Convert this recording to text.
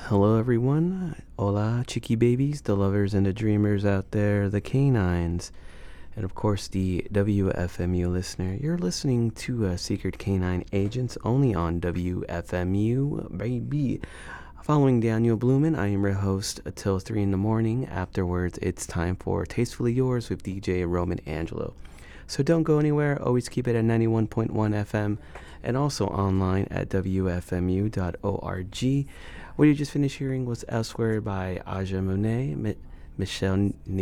Hello, everyone. Hola, chicky babies, the lovers and the dreamers out there, the canines, and of course the WFMU listener. You're listening to Secret Canine Agents only on WFMU, baby. Following Daniel Blumen, I am your host until 3 in the morning. Afterwards, it's time for Tastefully Yours with DJ Roman Angelo. So don't go anywhere. Always keep it at 91.1 FM and also online at WFMU.org. What you just finished hearing was Elsewhere by Aja Monet, Michelle